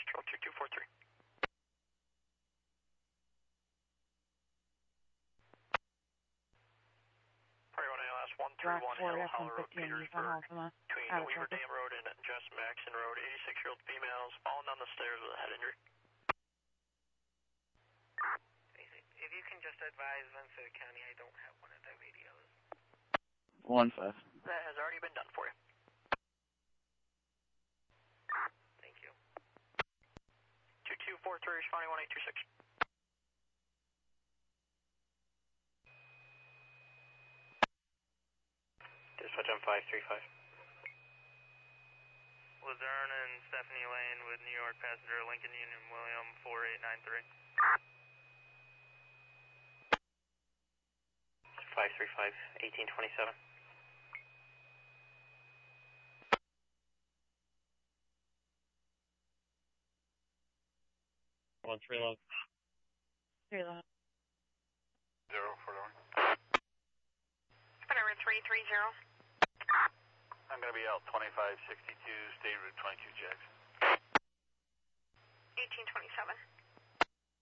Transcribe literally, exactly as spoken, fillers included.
Control two two four three. Priority one A L S one three one Hill Hollow Road, Petersburg, between Weaver Dam Road and Jess Maxon Road. eighty-six-year-old females falling down the stairs with a head injury. If you can just advise Ventura County, I don't have one of their radios. One five. That has already been done for you. Thank you. two two four three, responding one eight two six. Dispatch on five three five. Luzerne and Stephanie Lane with New York passenger Lincoln Union William four eight nine three. five three five, eighteen twenty-seven. One three love. Three love. Zero for one. Whatever, three three zero. I'm going to be out twenty-five sixty-two, State Route twenty-two, Jackson. Eighteen twenty-seven.